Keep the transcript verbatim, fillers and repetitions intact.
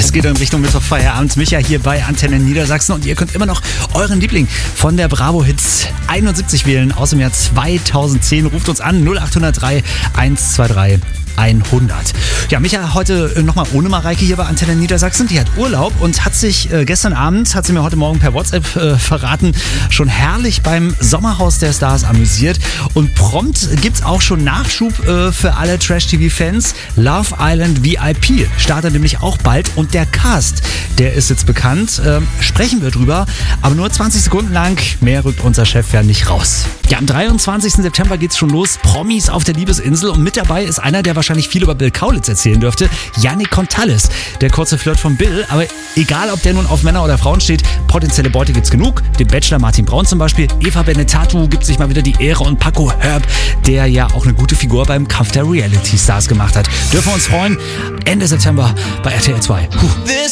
Es geht in Richtung Mittwochfeierabend. Micha hier bei Antenne Niedersachsen und ihr könnt immer noch euren Liebling von der Bravo Hits einundsiebzig wählen aus dem Jahr zweitausendzehn. Ruft uns an null acht null drei eins zwei drei hundert. Ja, Micha heute nochmal ohne Mareike hier bei Antenne Niedersachsen. Die hat Urlaub und hat sich äh, gestern Abend, hat sie mir heute Morgen per WhatsApp äh, verraten, schon herrlich beim Sommerhaus der Stars amüsiert. Und prompt gibt's auch schon Nachschub äh, für alle Trash-T V-Fans. Love Island V I P startet nämlich auch bald und der Cast, der ist jetzt bekannt. Äh, sprechen wir drüber, aber nur zwanzig Sekunden lang. Mehr rückt unser Chef ja nicht raus. Ja, am dreiundzwanzigsten September geht's schon los. Promis auf der Liebesinsel und mit dabei ist einer, der wahrscheinlich viel über Bill Kaulitz erzählen dürfte. Yannick Contalles, der kurze Flirt von Bill. Aber egal, ob der nun auf Männer oder Frauen steht, potenzielle Beute gibt's genug. Den Bachelor Martin Braun zum Beispiel. Eva Benetatu gibt sich mal wieder die Ehre und Paco Herb, der ja auch eine gute Figur beim Kampf der Reality Stars gemacht hat. Dürfen wir uns freuen. Ende September bei R T L zwei. Puh.